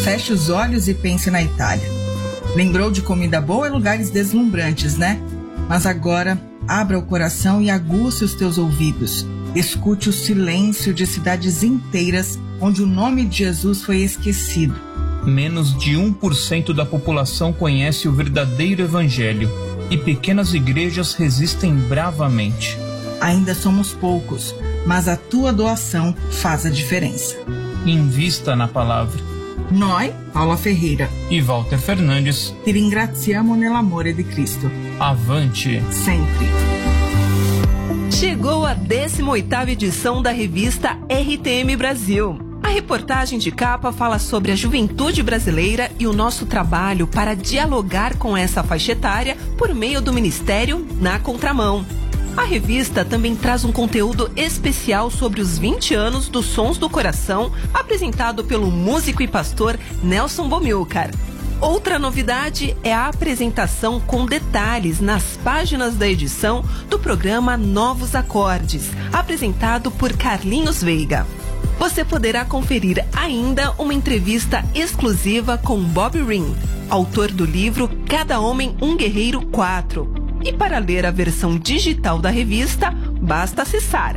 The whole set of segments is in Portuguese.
feche os olhos e pense na Itália. Lembrou de comida boa e lugares deslumbrantes, né? Mas agora, abra o coração e aguce os teus ouvidos. Escute o silêncio de cidades inteiras onde o nome de Jesus foi esquecido. Menos de 1% da população conhece o verdadeiro evangelho e pequenas igrejas resistem bravamente. Ainda somos poucos, mas a tua doação faz a diferença. Invista na palavra. Noi, Paula Ferreira e Walter Fernandes, ti ringraziamo nell'amore di Cristo. Avante! Sempre! Chegou a 18ª edição da revista RTM Brasil. A reportagem de capa fala sobre a juventude brasileira e o nosso trabalho para dialogar com essa faixa etária por meio do Ministério Na Contramão. A revista também traz um conteúdo especial sobre os 20 anos dos Sons do Coração, apresentado pelo músico e pastor Nelson Bomilcar. Outra novidade é a apresentação com detalhes nas páginas da edição do programa Novos Acordes, apresentado por Carlinhos Veiga. Você poderá conferir ainda uma entrevista exclusiva com Bob Ring, autor do livro Cada Homem um Guerreiro 4. E para ler a versão digital da revista, basta acessar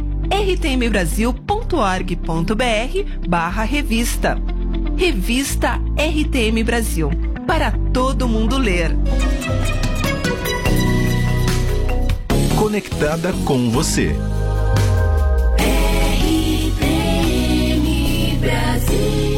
rtmbrasil.org.br/revista. Revista RTM Brasil, para todo mundo ler. Conectada com você. RTM Brasil.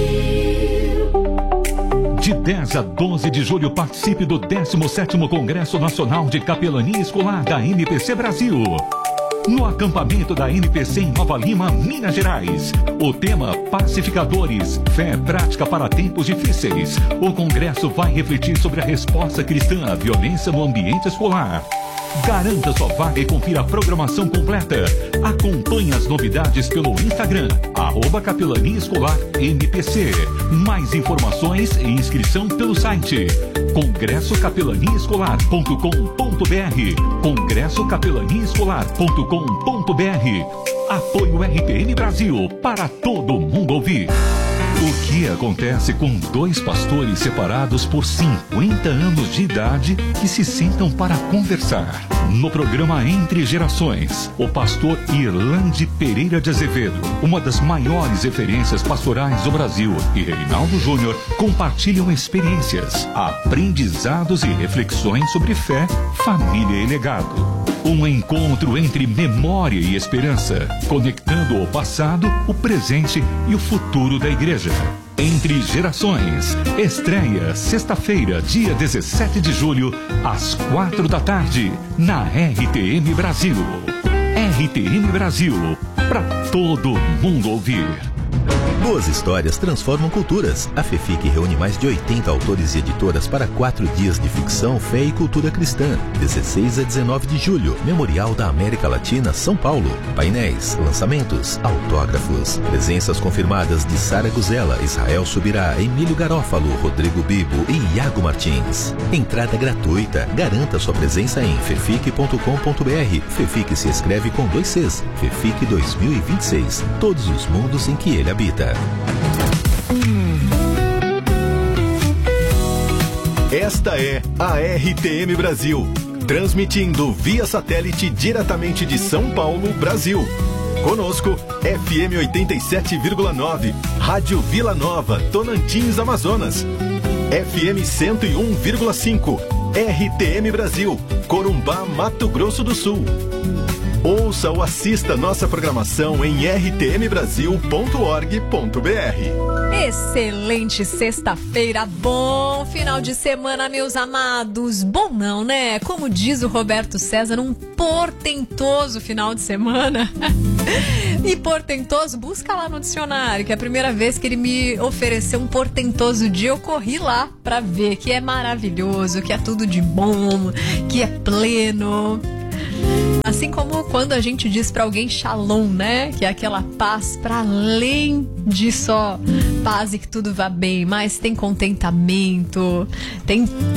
De 10 a 12 de julho, participe do 17º Congresso Nacional de Capelania Escolar da MPC Brasil. No acampamento da MPC em Nova Lima, Minas Gerais. O tema Pacificadores, fé prática para tempos difíceis. O congresso vai refletir sobre a resposta cristã à violência no ambiente escolar. Garanta sua vaga e confira a programação completa. Acompanhe as novidades pelo Instagram, @Capelania Escolar MPC. Mais informações e inscrição pelo site congressocapelaniaescolar.com.br. congressocapelaniaescolar.com.br. Apoio RTM Brasil, para todo mundo ouvir. O que acontece com dois pastores separados por 50 anos de idade que se sentam para conversar? No programa Entre Gerações, o pastor Irlande Pereira de Azevedo, uma das maiores referências pastorais do Brasil, e Reinaldo Júnior compartilham experiências, aprendizados e reflexões sobre fé, família e legado. Um encontro entre memória e esperança, conectando o passado, o presente e o futuro da igreja. Entre Gerações, estreia sexta-feira, dia 17 de julho, às 4 da tarde, na RTM Brasil. RTM Brasil, para todo mundo ouvir. Boas histórias transformam culturas. A FEFIC reúne mais de 80 autores e editoras para 4 dias de ficção, fé e cultura cristã. 16 a 19 de julho, Memorial da América Latina, São Paulo. Painéis, lançamentos, autógrafos. Presenças confirmadas de Sara Guzela, Israel Subirá, Emílio Garófalo, Rodrigo Bibo e Iago Martins. Entrada gratuita. Garanta sua presença em fefic.com.br. FEFIC se escreve com 2 Cs. FEFIC 2026. Todos os mundos em que ele habita. Esta é a RTM Brasil, transmitindo via satélite diretamente de São Paulo, Brasil. Conosco, FM 87,9, Rádio Vila Nova, Tonantins, Amazonas. FM 101,5, RTM Brasil, Corumbá, Mato Grosso do Sul. Ouça ou assista nossa programação em rtmbrasil.org.br. Excelente sexta-feira, bom final de semana, meus amados. Bom não, né? Como diz o Roberto César, um portentoso final de semana. E portentoso, busca lá no dicionário, que é a primeira vez que ele me ofereceu um portentoso dia, eu corri lá pra ver que é maravilhoso, que é tudo de bom, que é pleno. Assim como quando a gente diz pra alguém shalom, né? Que é aquela paz pra além de só paz e que tudo vá bem, mas tem contentamento, tem tudo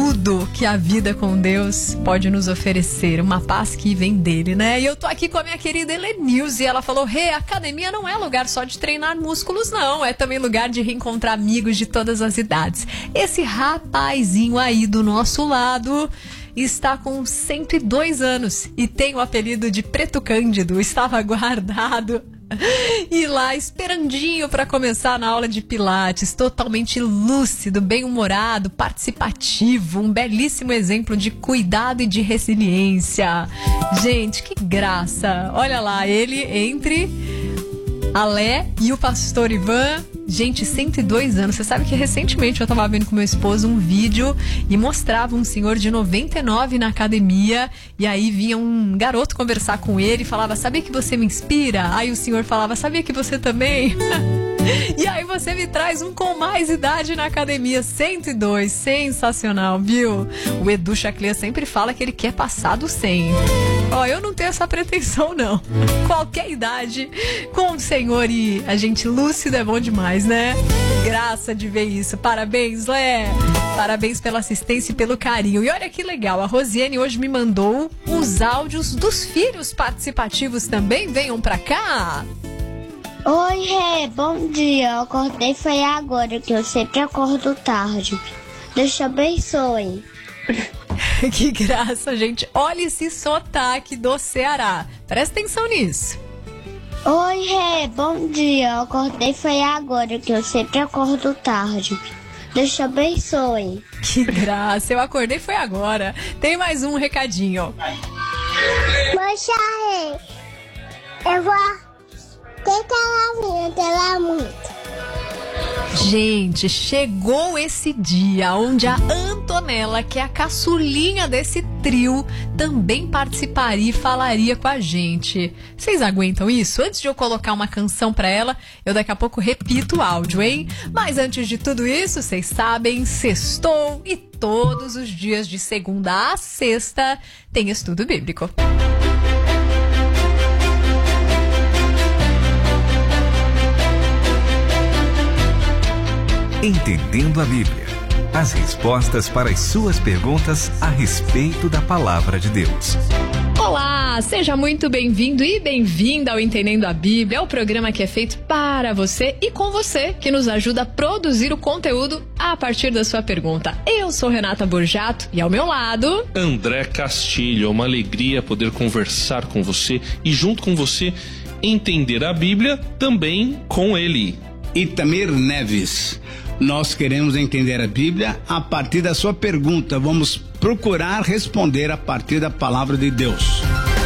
tudo que a vida com Deus pode nos oferecer, uma paz que vem dele, né? E eu tô aqui com a minha querida Helenilze e ela falou: a academia não é lugar só de treinar músculos, não, é também lugar de reencontrar amigos de todas as idades. Esse rapazinho aí do nosso lado está com 102 anos e tem o apelido de Preto Cândido, estava guardado e lá esperandinho para começar na aula de pilates, totalmente lúcido, bem-humorado, participativo, um belíssimo exemplo de cuidado e de resiliência. Gente, que graça! Olha lá, ele entre a Lé e o pastor Ivan. Gente, 102 anos. Você sabe que recentemente eu tava vendo com meu esposo um vídeo e mostrava um senhor de 99 na academia e aí vinha um garoto conversar com ele e falava: sabia que você me inspira? Aí o senhor falava: sabia que você também? E aí você me traz um com mais idade na academia, 102, sensacional, viu? O Edu Chaclia sempre fala que ele quer passar do 100. Ó, eu não tenho essa pretensão, não. Qualquer idade, com o senhor e a gente lúcido é bom demais, né? Graça de ver isso. Parabéns, Lé. Parabéns pela assistência e pelo carinho. E olha que legal, a Rosiane hoje me mandou os áudios dos filhos participativos também. Venham pra cá. Oi, Rê, bom dia. Eu acordei foi agora, que eu sempre acordo tarde. Deus te abençoe. Que graça, gente. Olha esse sotaque do Ceará. Presta atenção nisso. Oi, Rê, bom dia. Eu acordei foi agora, que eu sempre acordo tarde. Deus te abençoe. Que graça, eu acordei foi agora. Tem mais um recadinho. Poxa, Rê, eu vou... Tem que ela muito. Gente, chegou esse dia onde a Antonella, que é a caçulinha desse trio, também participaria e falaria com a gente. Vocês aguentam isso? Antes de eu colocar uma canção pra ela, eu daqui a pouco repito o áudio, hein? Mas antes de tudo isso, vocês sabem, sextou e todos os dias de segunda a sexta tem estudo bíblico. Entendendo a Bíblia. As respostas para as suas perguntas a respeito da Palavra de Deus. Olá, seja muito bem-vindo e bem-vinda ao Entendendo a Bíblia, é o programa que é feito para você e com você, que nos ajuda a produzir o conteúdo a partir da sua pergunta. Eu sou Renata Borjato e ao meu lado... André Castilho, é uma alegria poder conversar com você e junto com você entender a Bíblia também com ele. Itamir Neves. Nós queremos entender a Bíblia a partir da sua pergunta. Vamos procurar responder a partir da palavra de Deus.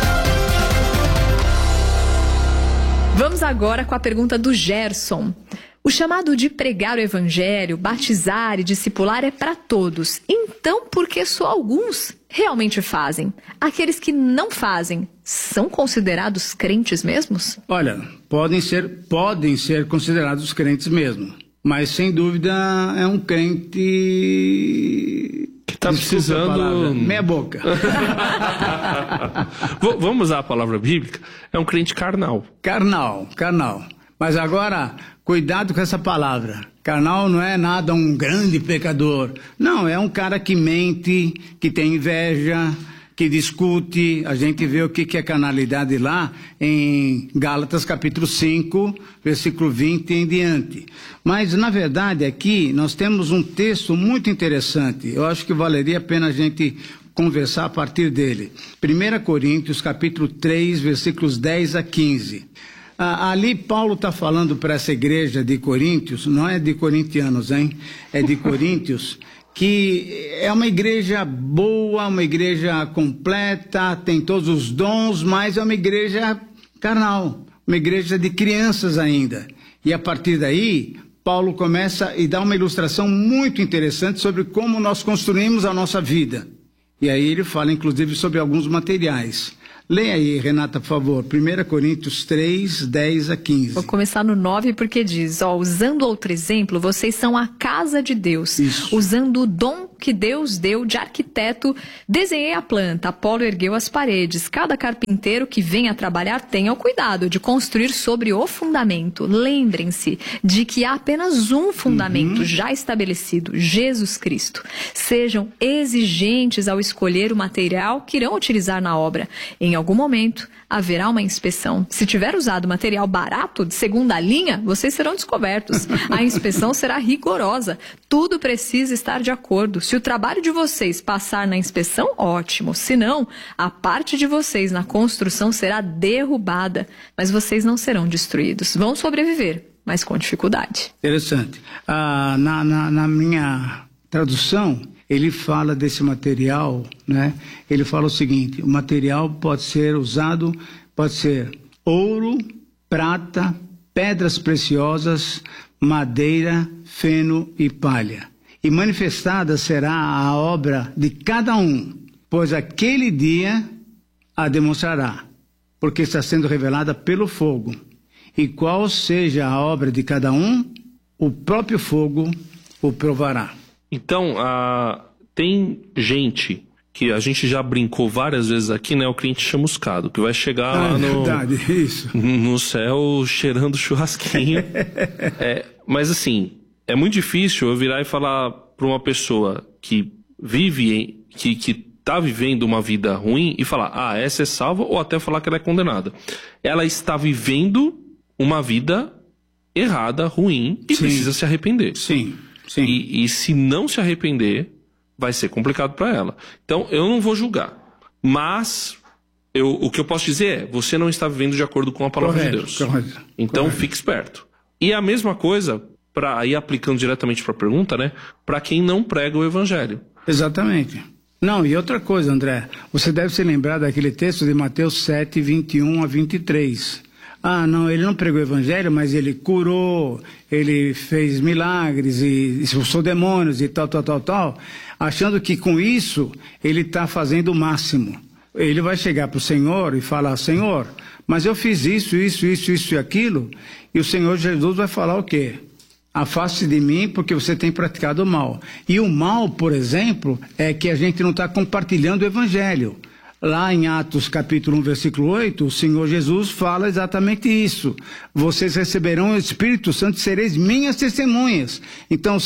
Vamos agora com a pergunta do Gerson. O chamado de pregar o evangelho, batizar e discipular é para todos. Então, por que só alguns realmente fazem? Aqueles que não fazem são considerados crentes mesmos? Olha, podem ser considerados crentes mesmo. Mas, sem dúvida, é um crente... que está precisando... meia boca. Vamos usar a palavra bíblica? É um crente carnal. Carnal. Mas agora, cuidado com essa palavra. Carnal não é nada um grande pecador. Não, é um cara que mente, que tem inveja, que discute. A gente vê o que é carnalidade lá em Gálatas capítulo 5, versículo 20 em diante. Mas, na verdade, aqui nós temos um texto muito interessante. Eu acho que valeria a pena a gente conversar a partir dele. 1 Coríntios capítulo 3, versículos 10 a 15. Ali Paulo está falando para essa igreja de Coríntios, não é de corintianos, hein? É de Coríntios, que é uma igreja boa, uma igreja completa, tem todos os dons, mas é uma igreja carnal, uma igreja de crianças ainda. E a partir daí, Paulo começa e dá uma ilustração muito interessante sobre como nós construímos a nossa vida. E aí ele fala, inclusive, sobre alguns materiais. Leia aí, Renata, por favor, 1 Coríntios 3, 10 a 15. Vou começar no 9 porque diz, usando outro exemplo, vocês são a casa de Deus. Isso. Usando o dom que Deus deu de arquiteto, desenhei a planta, Apolo ergueu as paredes. Cada carpinteiro que venha trabalhar tenha o cuidado de construir sobre o fundamento. Lembrem-se de que há apenas um fundamento já estabelecido, Jesus Cristo. Sejam exigentes ao escolher o material que irão utilizar na obra. Em algum momento, haverá uma inspeção. Se tiver usado material barato, de segunda linha, vocês serão descobertos. A inspeção será rigorosa. Tudo precisa estar de acordo. Se o trabalho de vocês passar na inspeção, ótimo. Se não, a parte de vocês na construção será derrubada. Mas vocês não serão destruídos. Vão sobreviver, mas com dificuldade. Interessante. Na minha tradução, ele fala desse material, né? Ele fala o seguinte: o material pode ser usado, pode ser ouro, prata, pedras preciosas, madeira, feno e palha. E manifestada será a obra de cada um, pois aquele dia a demonstrará, porque está sendo revelada pelo fogo. E qual seja a obra de cada um, o próprio fogo o provará. Então, tem gente que a gente já brincou várias vezes aqui, né? O cliente chamuscado, que vai chegar lá no céu cheirando churrasquinho. Mas assim, é muito difícil eu virar e falar para uma pessoa que vive, que tá vivendo uma vida ruim e falar, essa é salva, ou até falar que ela é condenada. Ela está vivendo uma vida errada, ruim, e precisa se arrepender. Sim. E se não se arrepender, vai ser complicado para ela. Então, eu não vou julgar. Mas, o que eu posso dizer é, você não está vivendo de acordo com a palavra de Deus. Então, fique esperto. E a mesma coisa, para ir aplicando diretamente para a pergunta, né? Para quem não prega o evangelho. Exatamente. Não, e outra coisa, André. Você deve se lembrar daquele texto de Mateus 7, 21 a 23. Não, ele não pregou o evangelho, mas ele curou, ele fez milagres e expulsou demônios e tal, achando que com isso ele está fazendo o máximo. Ele vai chegar para o Senhor e falar, Senhor, mas eu fiz isso e aquilo, e o Senhor Jesus vai falar o quê? Afaste de mim porque você tem praticado o mal. E o mal, por exemplo, é que a gente não está compartilhando o evangelho. Lá em Atos capítulo 1, versículo 8, o Senhor Jesus fala exatamente isso. Vocês receberão o Espírito Santo e sereis minhas testemunhas. Então,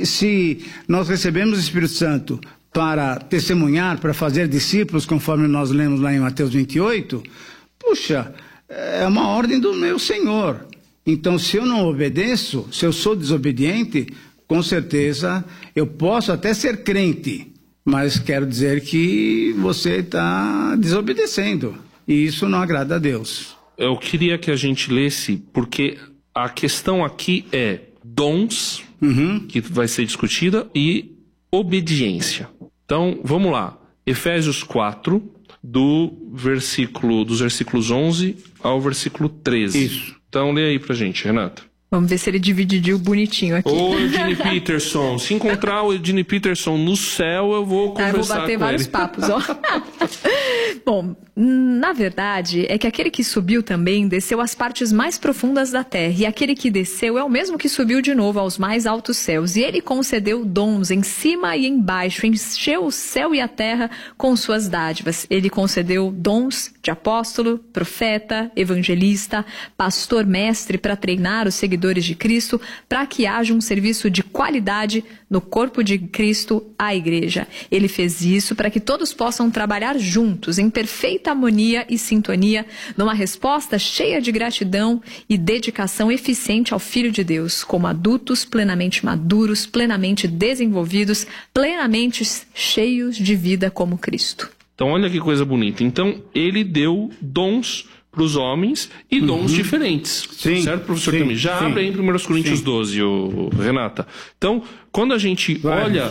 se nós recebemos o Espírito Santo para testemunhar, para fazer discípulos, conforme nós lemos lá em Mateus 28, puxa, é uma ordem do meu Senhor. Então, se eu não obedeço, se eu sou desobediente, com certeza eu posso até ser crente, mas quero dizer que você está desobedecendo. E isso não agrada a Deus. Eu queria que a gente lesse, porque a questão aqui é dons, que vai ser discutida, e obediência. Então, vamos lá. Efésios 4, dos versículos 11 ao versículo 13. Isso. Então, lê aí pra gente, Renata. Vamos ver se ele dividiu bonitinho aqui. Ô, Eugene Peterson, se encontrar o Eugene Peterson no céu, eu vou conversar com ele. Eu vou bater vários papos, ó. Bom, na verdade, é que aquele que subiu também desceu às partes mais profundas da terra, e aquele que desceu é o mesmo que subiu de novo aos mais altos céus, e ele concedeu dons em cima e embaixo, encheu o céu e a terra com suas dádivas. Ele concedeu dons de apóstolo, profeta, evangelista, pastor, mestre, para treinar os seguidores de Cristo, para que haja um serviço de qualidade no corpo de Cristo, a igreja. Ele fez isso para que todos possam trabalhar juntos, em perfeita harmonia e sintonia, numa resposta cheia de gratidão e dedicação eficiente ao Filho de Deus, como adultos plenamente maduros, plenamente desenvolvidos, plenamente cheios de vida como Cristo. Então, olha que coisa bonita. Então, ele deu dons para os homens e dons diferentes. Sim, certo, professor Tami? Já abre aí em 1 Coríntios 12, Renata. Então, quando a gente olha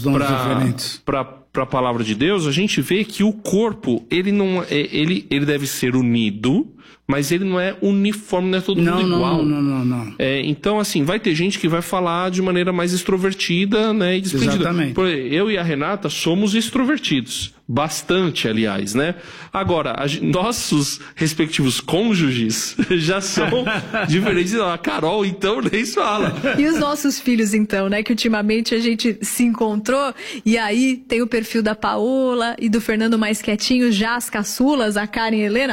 para a palavra de Deus, a gente vê que o corpo, ele deve ser unido, mas ele não é uniforme, não é todo mundo igual. Não. Então, assim, vai ter gente que vai falar de maneira mais extrovertida, né, e desprendida. Exatamente. Eu e a Renata somos extrovertidos. Bastante, aliás, né? Agora, nossos respectivos cônjuges já são diferentes. A Carol, então, nem fala. E os nossos filhos, então, né? Que ultimamente a gente se encontrou e aí tem o perfil da Paola e do Fernando mais quietinho, já as caçulas, a Karen e a Helena.